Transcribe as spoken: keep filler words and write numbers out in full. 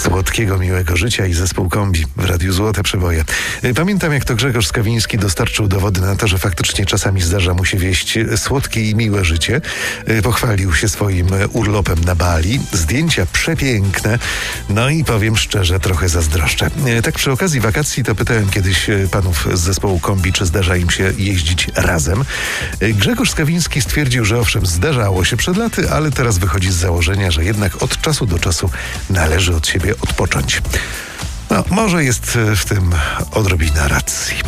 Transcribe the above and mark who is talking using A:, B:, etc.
A: Słodkiego, miłego życia i zespół Kombi w Radiu Złote Przeboje. Pamiętam, jak to Grzegorz Skawiński dostarczył dowody na to, że faktycznie czasami zdarza mu się wieść słodkie i miłe życie. Pochwalił się swoim urlopem na Bali. Zdjęcia przepiękne. No i powiem szczerze, trochę zazdroszczę. Tak przy okazji wakacji to pytałem kiedyś panów z zespołu Kombi, czy zdarza im się jeździć razem. Grzegorz Skawiński stwierdził, że owszem, zdarzało się przed laty, ale teraz wychodzi z założenia, że jednak od czasu do czasu należy od siebie odpocząć. No, może jest w tym odrobina racji.